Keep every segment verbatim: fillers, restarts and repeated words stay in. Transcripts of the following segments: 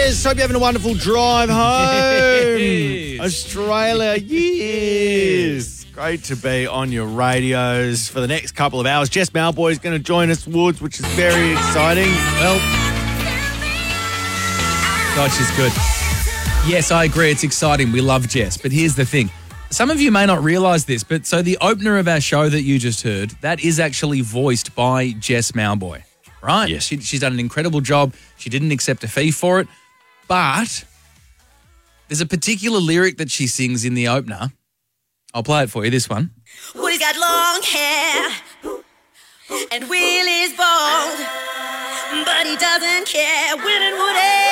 guys. Hope you're having a wonderful drive home. Yes. Australia, yes. Great to be on your radios for the next couple of hours. Jess Mauboy is going to join us, Woods, which is very exciting. Well, God, she's good. Yes, I agree. It's exciting. We love Jess. But here's the thing. Some of you may not realise this, but so the opener of our show that you just heard, that is actually voiced by Jess Mauboy, right? Yes. She, she's done an incredible job. She didn't accept a fee for it. But there's a particular lyric that she sings in the opener. I'll play it for you, this one. Woody's got long hair and Will is bald, but he doesn't care. Will and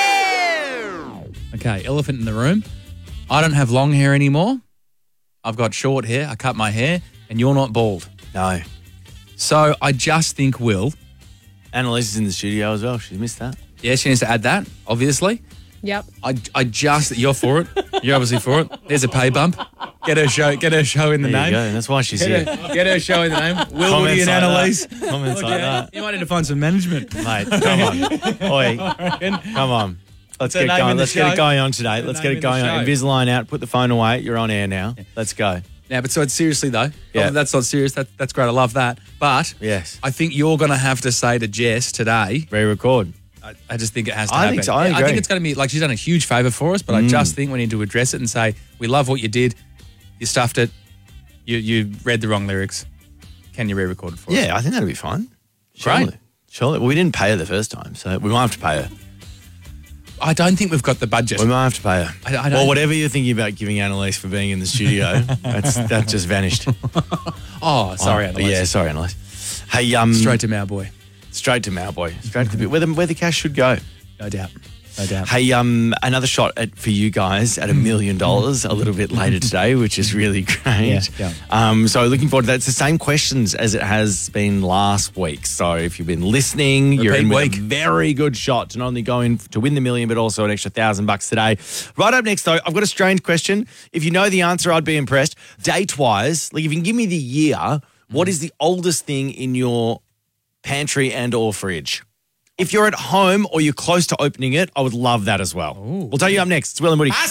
Woody. Okay, elephant in the room. I don't have long hair anymore. I've got short hair. I cut my hair, and you're not bald. No. So I just think, Will. Annalise is in the studio as well. She's missed that. Yeah, she needs to add that, obviously. Yep. I, I just, you're for it. You're obviously for it. There's a pay bump. Get her show, get her show in the There name. you go. That's why she's Get here. her, get her show in the name. Will, Comments Woody and like Annalise. that. Comments like Okay. that. You might need to find some management. Mate, come on. Oi, come on. Let's her get name going. in the Let's get show. it going on today. Her Let's name get it in the going on. show. Invisalign out. Put the phone away. You're on air now. Let's go. Now, but so it's seriously though. Yeah. Oh, that's not serious. That, that's great. I love that. But Yes. I think you're going to have to say to Jess today, Re-record. I, I just think it has to I happen. think so. I Yeah, I agree. think it's going to be, like, she's done a huge favour for us, but I just think we need to address it and say, we love what you did. You stuffed it. You you read the wrong lyrics. Can you re-record it for us? Yeah, I think that'd be fine. Great. Surely. Surely. Well, we didn't pay her the first time, so we might have to pay her. I don't think we've got the budget. We might have to pay her. I- I don't- Well, whatever you're thinking about giving Annalise for being in the studio, that's, that just vanished. Oh, sorry, Oh, Annalise. Yeah, sorry, Annalise. Hey, um, Straight to Mauboy. straight to Mauboy. Straight to the bit where the, where the cash should go. No doubt. No doubt. Hey, um, another shot at, for you guys at a million dollars a little bit later today, which is really great. Yeah, yeah. Um, so looking forward to that. It's the same questions as it has been last week. So if you've been listening, you're Repeat in with week. a very good shot to not only go in to win the million, but also an extra thousand bucks today. Right up next, though, I've got a strange question. If you know the answer, I'd be impressed. Date-wise, like if you can give me the year, what is the oldest thing in your pantry and or fridge? If you're at home or you're close to opening it, I would love that as well. We'll tell you up next. It's Will and Woody.